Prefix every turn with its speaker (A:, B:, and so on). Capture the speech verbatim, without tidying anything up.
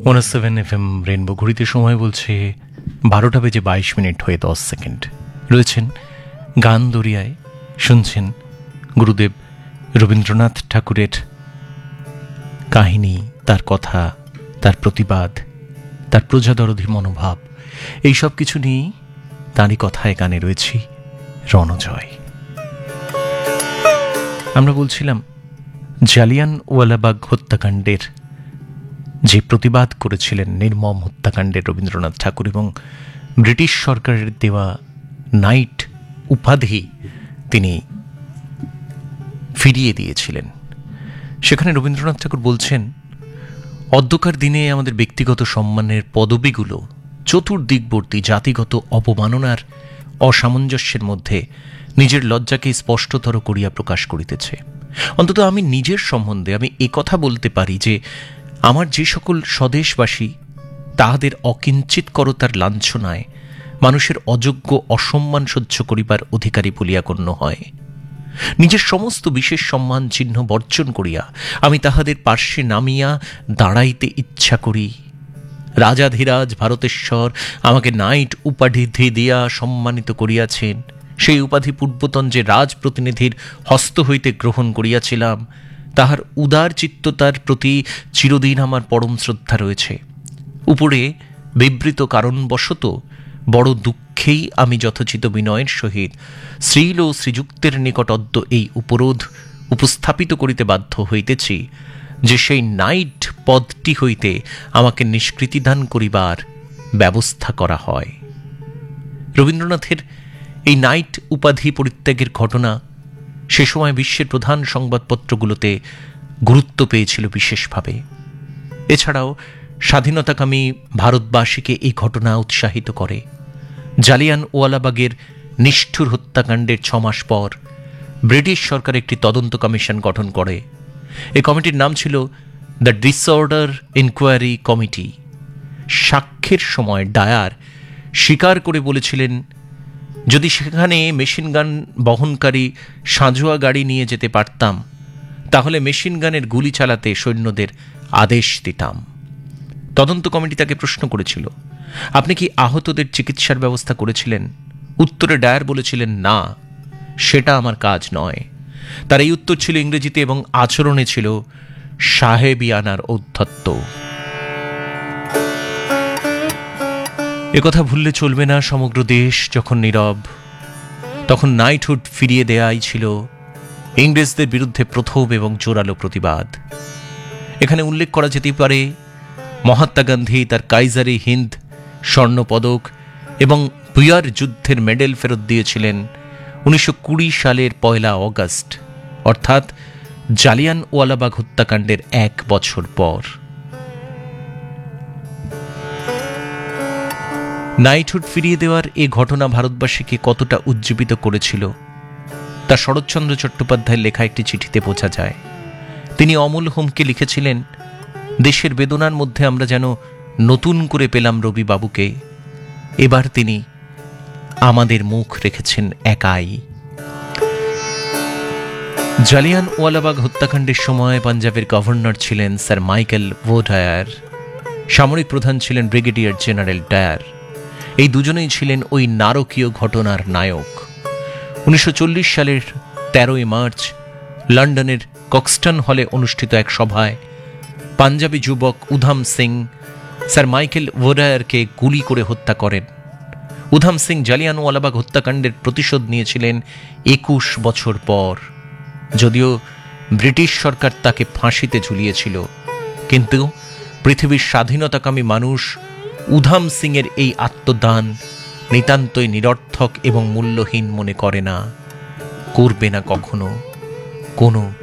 A: One seven F M rainbow ঘড়িতে সময় বলছে বারোটা বেজে বাইশ মিনিট হয়ে দশ সেকেন্ড। রয়েছেন গান দরিয়ায়, শুনছেন গুরুদেব রবীন্দ্রনাথ ঠাকুরের কাহিনী, তার কথা, তার প্রতিবাদ, তার প্রজাদরদী মনোভাব, এই সব কিছু নিয়েই তাঁরই কথায় গানে রয়েছি রণজয়। আমরা বলছিলাম জালিয়ানওয়ালাবাগ হত্যাকাণ্ডের যে প্রতিবাদ করেছিলেন, নির্মম হত্যাকাণ্ডের, রবীন্দ্রনাথ ঠাকুর এবং ব্রিটিশ সরকারের দেওয়া নাইট উপাধি তিনি ফিরিয়ে দিয়েছিলেন। সেখানে রবীন্দ্রনাথ ঠাকুর বলছেন, অদ্যকার দিনে আমাদের ব্যক্তিগত সম্মানের পদবিগুলো চতুর্দিকবর্তী জাতিগত অপমাননার অসামঞ্জস্যের মধ্যে নিজের লজ্জাকে স্পষ্টতর করিয়া প্রকাশ করিতেছে। অন্তত আমি নিজের সম্বন্ধে আমি একথা বলতে পারি যে আমার যে সকল স্বদেশবাসী তাহাদের অকিঞ্চিৎকরতার লাঞ্ছনায় মানুষের অযোগ্য অসম্মান সহ্য করিবার অধিকারী বলিয়া গণ্য হয়, নিজের সমস্ত বিশেষ সম্মান চিহ্ন বর্জন করিয়া আমি তাহাদের পার্শ্বে নামিয়া দাঁড়াইতে ইচ্ছা করি। রাজাধিরাজ ভারতেশ্বর আমাকে নাইট উপাধি দিয়া সম্মানিত করিয়াছেন। সেই উপাধি পূর্বতন যে রাজপ্রতিনিধির হস্ত হইতে গ্রহণ করিয়াছিলাম, তাহার উদার চিত্ততার প্রতি চিরদিন আমার পরম শ্রদ্ধা রয়েছে। উপরে বিবৃত কারণবশত বড় দুঃখেই আমি যথোচিত বিনয়ের সহিত শ্রীল ও শ্রীযুক্তের নিকটদ্য এই উপরোধ উপস্থাপিত করিতে বাধ্য হইতেছি যে সেই নাইট পদটি হইতে আমাকে নিষ্কৃতিদান করিবার ব্যবস্থা করা হয়। রবীন্দ্রনাথের এই নাইট উপাধি পরিত্যাগের ঘটনা সে সময় বিশ্বের প্রধান সংবাদপত্রগুলোতে গুরুত্ব পেয়েছিল বিশেষভাবে। এছাড়াও স্বাধীনতাকামী ভারতবাসীকে এই ঘটনা উৎসাহিত করে। জালিয়ানওয়ালাবাগের নিষ্ঠুর হত্যাকাণ্ডের ছমাস পর ব্রিটিশ সরকার একটি তদন্ত কমিশন গঠন করে। এই কমিটির নাম ছিল দ্য ডিসঅর্ডার ইনকোয়ারি কমিটি। সাক্ষ্যের সময় ডায়ার স্বীকার করে বলেছিলেন, যদি সেখানে মেশিন গান বহনকারী সাঁজোয়া গাড়ি নিয়ে যেতে পারতাম তাহলে মেশিন গানের গুলি চালাতে সৈন্যদের আদেশ দিতাম। তদন্ত কমিটি তাকে প্রশ্ন করেছিল, আপনি কি আহতদের চিকিৎসার ব্যবস্থা করেছিলেন? উত্তরে ডায়ার বলেছিলেন, না, সেটা আমার কাজ নয়। তার এই উত্তর ছিল ইংরেজিতে এবং আচরণে ছিল সাহেবিয়ানার ঔদ্ধত্য। একথা ভুললে চলবে না, সমগ্র দেশ যখন নীরব, তখন নাইটহুড ফিরিয়ে দেয়াই ছিল ইংরেজদের বিরুদ্ধে প্রথম এবং জোরালো প্রতিবাদ। এখানে উল্লেখ করা যেতে পারে, মহাত্মা গান্ধী তার কাইজারি হিন্দ স্বর্ণপদক এবং বুয়ার যুদ্ধের মেডেল ফেরত দিয়েছিলেন উনিশশো কুড়ি সালের পয়লা অগস্ট, অর্থাৎ জালিয়ানওয়ালাবাগ হত্যাকাণ্ডের এক বছর পর। নাইটহুড ফিরিয়ে দেওয়ার এই ঘটনা ভারতবাসীকে কতটা উজ্জীবিত করেছিল তা শরৎচন্দ্র চট্টোপাধ্যায়ের লেখা একটি চিঠিতে বোঝা যায়। তিনি অমল হোমকে লিখেছিলেন, দেশের বেদনার মধ্যে আমরা যেন নতুন করে পেলাম রবি বাবুকে। এবার তিনি আমাদের মুখ রেখেছেন একাই। জালিয়ানওয়ালাবাগ হত্যাকাণ্ডের সময় পাঞ্জাবের গভর্নর ছিলেন স্যার মাইকেল ওডায়ার, সামরিক প্রধান ছিলেন ব্রিগেডিয়ার জেনারেল ডায়ার। এই দুজনেই ছিলেন ওই নারকীয় ঘটনার নায়ক। উনিশশো চল্লিশ সালের তেরোই মার্চ লন্ডনের কক্সটন হলে অনুষ্ঠিত এক সভায় পাঞ্জাবি যুবক উধাম সিং স্যার মাইকেল ওডায়ারকে গুলি করে হত্যা করেন। উধাম সিং জালিয়ানওয়ালাবাগ হত্যাকাণ্ডের প্রতিশোধ নিয়েছিলেন একুশ বছর পর। যদিও ব্রিটিশ সরকার তাকে ফাঁসিতে ঝুলিয়েছিল, কিন্তু পৃথিবীর স্বাধীনতাকামী মানুষ উধাম সিংয়ের এই আত্মদান নিতান্তই নিরর্থক এবং মূল্যহীন মনে করে না, করবে না কখনো কোনো